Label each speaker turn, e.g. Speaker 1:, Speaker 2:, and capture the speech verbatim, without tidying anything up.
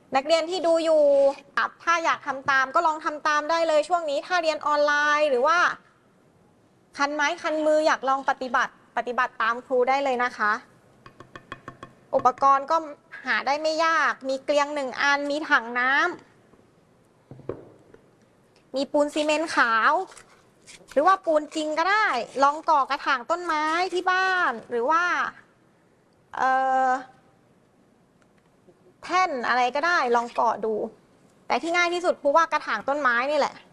Speaker 1: นักเรียนที่ดูอยู่ถ้าอยากทำตามก็ลองทำตามได้เลยช่วงนี้ถ้าเรียนออนไลน์หรือว่าคันไม้คันมืออยากลองปฏิบัติปฏิบัติตามครูได้เลยนะคะอุปกรณ์ก็หาได้ไม่ยากมีเกลียงหนึ่งอันมีถังน้ำมีปูนซีเมนต์ขาวหรือว่าปูนจริงก็ได้ลองก่อกระถางต้นไม้ที่บ้านหรือว่าเอ่อแท่นอะไรก็ได้ลองก่อดูแต่ที่ง่ายที่สุดครูว่ากระถางต้นไม้นี่แหละ